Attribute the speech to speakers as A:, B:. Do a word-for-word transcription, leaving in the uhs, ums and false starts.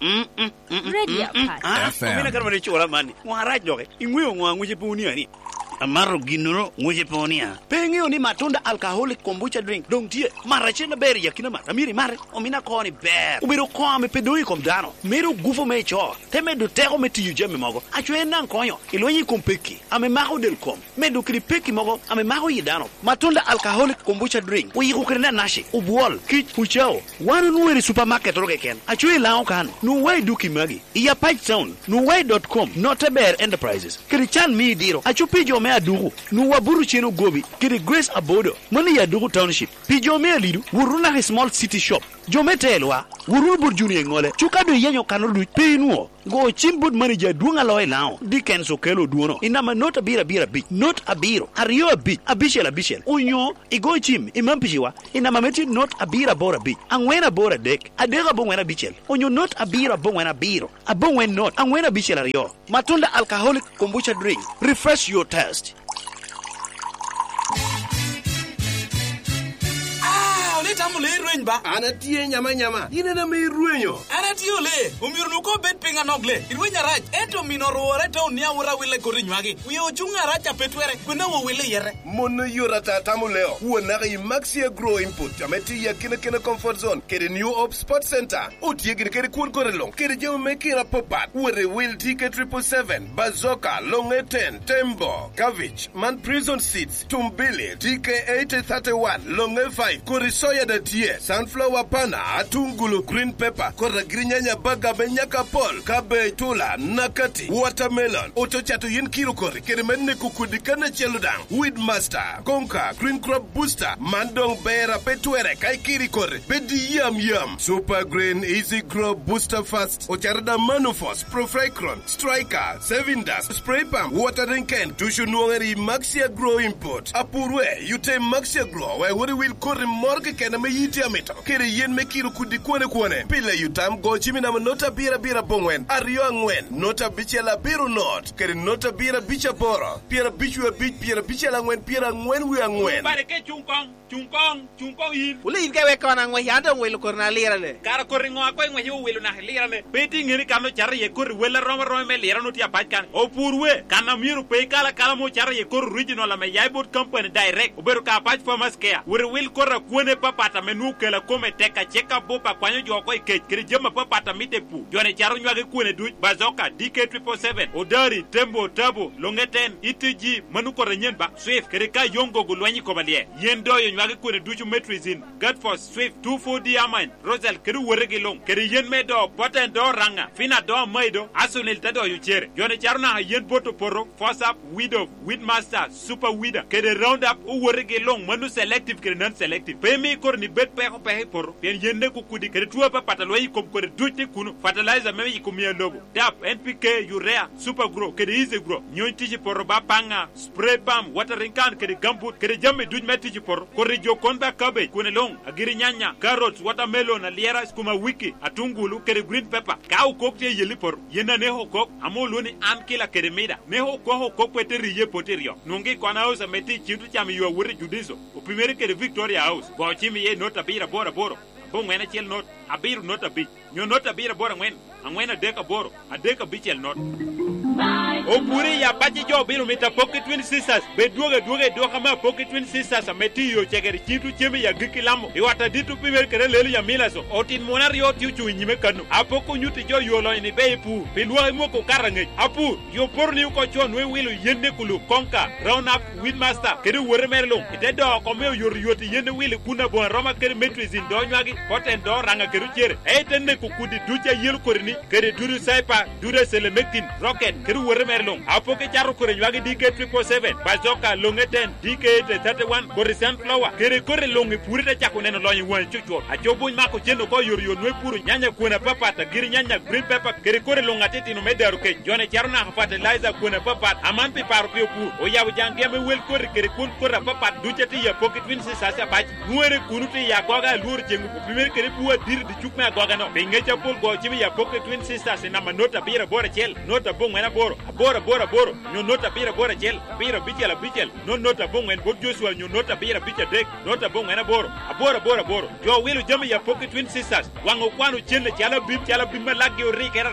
A: Radio Pass.
B: Mina kama ni chola mani. Mwaraj doke. Ingwe ngwa nguje punia ni. Amaro ginoro nguje punia. Pengeo ni matunda alcoholic kombucha drink. Dong tie marache na beri yakina mara. Miri mare. Omina koni ber. Ubiro kwa me pedoi kom dano. Mero gufo me cho. Teme do tero me tiyu jeme mogo. Achwe nan konyo. Ilwenyi kompeki. Ame mako del kom. Me do kripeki mogo. Ame mako yidano. Matunda alcoholic kombucha drink. Uyi kukrena nashi. Ubuol. Kich uchao. Wanu nuweri supermarket roke ken. Achwe lao kan. Nuwai duki magi. Iya page sound. Nuwai dot com. Noteber Enterprises. Kirichan mi diro. Achupijo me adugu. Nuwa buru cheno gobi. Kiri Grace Abodo. Mani ya dugu township. Pijo me alidu. Wuruna small city shop. Jomete elwa. Wurul burjuni ngole. Chukado yenyo kanodu. Pinuo. Go chimbud manager duanga loy lao. Dickens okelo duono. Inama not abira bira bich. Not abiro. Ario a bich. Abishel abishel. Unyo. Igo chim. Imampishiwa. Inama meti not abira bora bich. Angwena bora dek. Adega bongwena bichel. Unyo not abira bongwena biro. Abongwen not. Angwena bichel ario. Matunda alcoholic kombucha drink. Refresh your taste.
C: Tamule rueny ba
D: anatie nyama nyama ine na me ruenyo
C: anatio le umiru ko bet pinga nogle ruenya raj eto minoro to nia ura wile korinywagi wi ochunga racha petwere kuna wo wile yere
D: mono yorata tamuleo wona ga maxia grow input ameti ya kine kine comfort zone kede new op sport center otie gine kede kun korelong kede je mekira popat wore will ticket triple seven bazoka longe ten tembo cabbage man prison seats tumbili T K eight thirty-one longe five korisoya da tie sunflower pana atungulu green pepper kora grinyanya baga benyaka pol kabe tula nakati watermelon otochato yin kilo kori kede menne kukudi kana cheludang weed master konka green crop booster mandong bera petwere kai kiri kori bedi yam yam super green easy grow booster fast ocharada manufos profrecron striker sevindas spray pump watering can tushu nuangeri maxia grow import apurwe yute maxia grow we wori will kori morgue kena me yiti amito kere yen me kiro kudi kwane kwane pile yutam go chimina nota bira bira bongwen ario angwen nota bichela biru not kere nota bira bicha boro pira bichwe bich pira bichela ngwen pira ngwen wi angwen
E: bare ke chungkong chungkong chungkong yin
C: ule inge we kona ngwe yanda ngwe korna lira le
E: kara korri ngo ko ngwe yu welu na lira le beti ngiri kano char ye korri wela roma roma me lira no tia pajkan o purwe kana miru pe kala kala mo char ye korri original la me yaibot company direct oberu ka paj farmers care wure wil korra kone papata menu kala kome teka cheka bopa kwanyo joko ke kiri jema papata mite pu jone charu nywage kone du bazoka D K triple seven odari tembo tabo longeten itg manu ko renyen ba swift kiri ka yongo gulwanyi ko balie yendo yo nywage kone du metrizin godforce swift two four diamond rosel kiri werege long kiri yen medo poten do ranga fina do maido asunil tado yu chere jone charu na yen boto poro force widow weedmaster super weeder kiri round up u werege long manu selective kiri non selective pemi kor ni bet pe ko pe por pen yende ku kudi kere tuwa pa pataloyi kom kore duti kunu fertilizer meme ikumia logo tap N P K urea super grow kere easy grow nyon tiji por ba panga spray palm watering can kere gambut kere jamme duj metiji por kore jo konba cabbage kune long agiri nyanya carrots watermelon aliera skuma wiki atungulu kere green pepper ka u kokte yeli por yenda ne ho kok amolo ni am kila kere mida ne ho ko ho kok peteri ye poterio nungi kwana house meti chintu chami yo wuri judizo o primeri kere Victoria House bo chimi ye nota bira bora boro bongwena chel not abiru nota bi nyo nota bira bora ngwen angwena deka boro adeka bichel not o puri ya baji jo bilu mita pocket twin sisters be duoge duoge do kama pocket twin sisters ameti yo chegeri chitu chemi ya gikilamo iwata ditu pimer kere lelu ya milaso otin monar yo tiu chu nyime kanu apoko nyuti jo yo lo ni be pu pilwa mo ko karange apu yo porni ko chon we wilu yende kulu konka round up with master kere wore merlo ite do ko me yor yoti yende wilu kuna bon roma kere metrizin do nywagi poten do ranga kere chere e tenne ko kudi duja yel korni kere duru saipa dure selemekin rocket kere wore merlo apoke charu kore nywagi D K triple seven bazoka longeten D K thirty-one korisan flower kere kore longi purita chako neno lonyi wan chucho ajobu mako chendo ko yor yo nwe puru nyanya kuna papata giri nyanya green pepper kere kore longa teti no medaru ke jone charu na fertilizer kuna papat amampi paru pio pu o yabu jange me wel kore kere kun kora papat ducheti ya pocket win sasa bach nuere kunuti ya goga lur jengu primer kere puwa dir di chukme goga no bengecha pol go chibi ya pocket win sasa na manota bira bora chel nota bong mena boro aboro aboro aboro nyo nota bira bora chel bira bichel bichel no nota bongwen bod Joshua nyo nota bira bicha dek nota bongwen aboro aboro aboro aboro jo wilu jami ya pocket twin sisters wango kwanu chelle chala bim chala bim lagi ori kera